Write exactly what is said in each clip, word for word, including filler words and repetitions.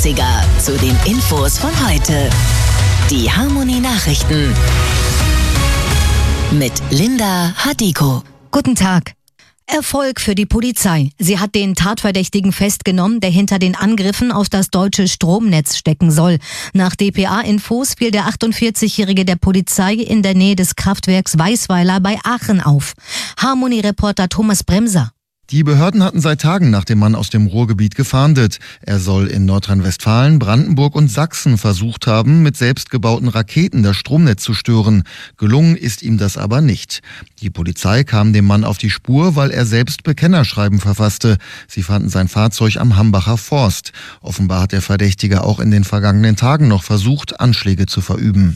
achtziger zu den Infos von heute. Die Harmony Nachrichten mit Linda Hadiko. Guten Tag. Erfolg für die Polizei. Sie hat den Tatverdächtigen festgenommen, der hinter den Angriffen auf das deutsche Stromnetz stecken soll. Nach D P A-Infos fiel der achtundvierzigjährige der Polizei in der Nähe des Kraftwerks Weißweiler bei Aachen auf. Harmony-Reporter Thomas Bremser. Die Behörden hatten seit Tagen nach dem Mann aus dem Ruhrgebiet gefahndet. Er soll in Nordrhein-Westfalen, Brandenburg und Sachsen versucht haben, mit selbstgebauten Raketen das Stromnetz zu stören. Gelungen ist ihm das aber nicht. Die Polizei kam dem Mann auf die Spur, weil er selbst Bekennerschreiben verfasste. Sie fanden sein Fahrzeug am Hambacher Forst. Offenbar hat der Verdächtige auch in den vergangenen Tagen noch versucht, Anschläge zu verüben.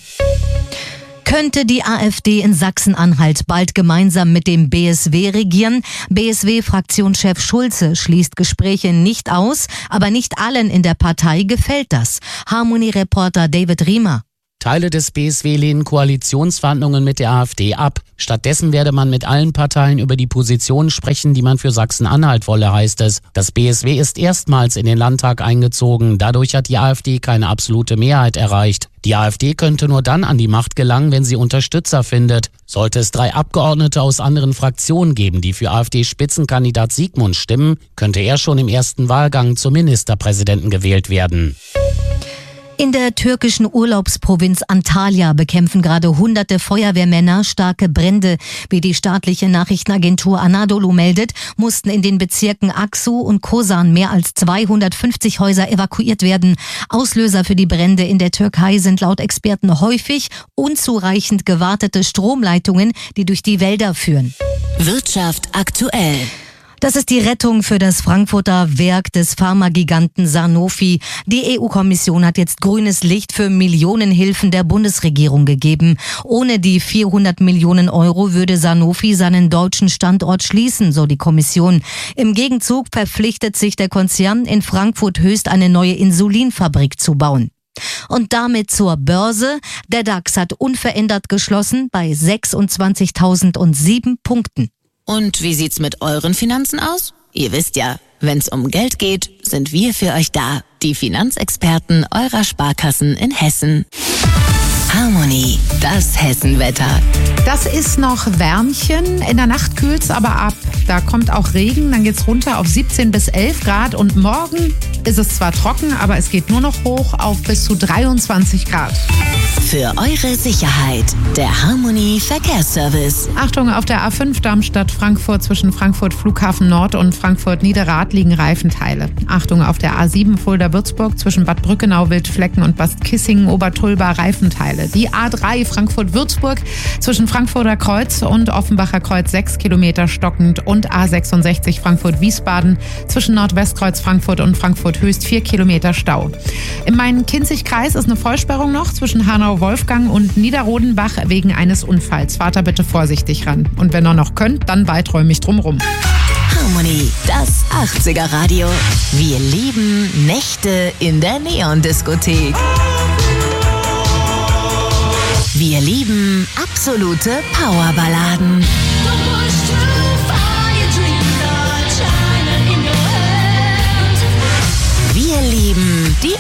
Könnte die AfD in Sachsen-Anhalt bald gemeinsam mit dem B S W regieren? B S W-Fraktionschef Schulze schließt Gespräche nicht aus, aber nicht allen in der Partei gefällt das. Harmony-Reporter David Riemer. Teile des B S W lehnen Koalitionsverhandlungen mit der AfD ab. Stattdessen werde man mit allen Parteien über die Positionen sprechen, die man für Sachsen-Anhalt wolle, heißt es. Das B S W ist erstmals in den Landtag eingezogen. Dadurch hat die AfD keine absolute Mehrheit erreicht. Die AfD könnte nur dann an die Macht gelangen, wenn sie Unterstützer findet. Sollte es drei Abgeordnete aus anderen Fraktionen geben, die für AfD-Spitzenkandidat Siegmund stimmen, könnte er schon im ersten Wahlgang zum Ministerpräsidenten gewählt werden. In der türkischen Urlaubsprovinz Antalya bekämpfen gerade hunderte Feuerwehrmänner starke Brände. Wie die staatliche Nachrichtenagentur Anadolu meldet, mussten in den Bezirken Aksu und Kosan mehr als zweihundertfünfzig Häuser evakuiert werden. Auslöser für die Brände in der Türkei sind laut Experten häufig unzureichend gewartete Stromleitungen, die durch die Wälder führen. Wirtschaft aktuell. Das ist die Rettung für das Frankfurter Werk des Pharmagiganten Sanofi. Die E U-Kommission hat jetzt grünes Licht für Millionenhilfen der Bundesregierung gegeben. Ohne die vierhundert Millionen Euro würde Sanofi seinen deutschen Standort schließen, so die Kommission. Im Gegenzug verpflichtet sich der Konzern, in Frankfurt Höchst eine neue Insulinfabrik zu bauen. Und damit zur Börse. Der DAX hat unverändert geschlossen bei sechsundzwanzigtausendsieben Punkten. Und wie sieht's mit euren Finanzen aus? Ihr wisst ja, wenn's um Geld geht, sind wir für euch da. Die Finanzexperten eurer Sparkassen in Hessen. Harmony, das Hessenwetter. Das ist noch Wärmchen. In der Nacht kühlt's aber ab. Da kommt auch Regen, dann geht's runter auf siebzehn bis elf Grad. Und morgen ist es zwar trocken, aber es geht nur noch hoch auf bis zu dreiundzwanzig Grad. Für eure Sicherheit, der Harmony Verkehrsservice. Achtung, auf der A fünf Darmstadt-Frankfurt zwischen Frankfurt Flughafen Nord und Frankfurt Niederrad liegen Reifenteile. Achtung, auf der A sieben Fulda-Würzburg zwischen Bad Brückenau, Wildflecken und Bad Kissingen, Obertulba Reifenteile. Die A drei Frankfurt-Würzburg zwischen Frankfurter Kreuz und Offenbacher Kreuz sechs Kilometer stockend und A sechsundsechzig Frankfurt-Wiesbaden zwischen Nordwestkreuz Frankfurt und Frankfurt Höchst vier Kilometer Stau. Im Main-Kinzig-Kreis ist eine Vollsperrung noch zwischen Hanau-Wolfgang und Niederrodenbach wegen eines Unfalls. Fahrt da bitte vorsichtig ran. Und wenn ihr noch könnt, dann weiträumig drumrum. Harmony, das achtziger Radio. Wir lieben Nächte in der Neon-Diskothek. Wir lieben absolute Powerballaden.